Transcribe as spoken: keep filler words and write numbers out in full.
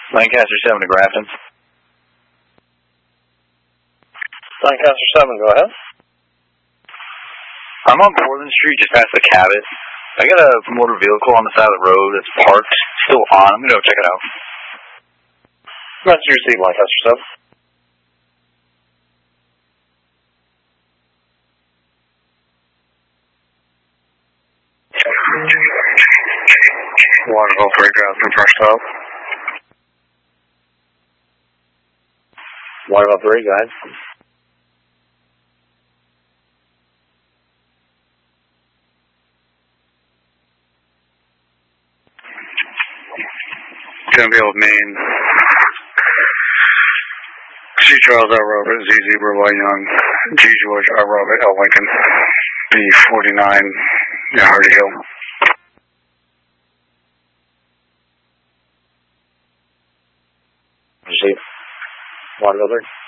Lancaster seven to Grafton. Lancaster seven, go ahead. I'm on Portland Street, just past the Cabot. I got a motor vehicle on the side of the road that's parked, still on. I'm going to go check it out. Message received, Lancaster seven. Waterville three, Grafton, first up. Waterville three, go ahead. Glenville, Maine. C. Charles L. Robert, Z. Zebra, Y. Young, G. George R. Robert, L. Lincoln, B. forty-nine, yeah, Hardy Hill. Receive. Waterville three.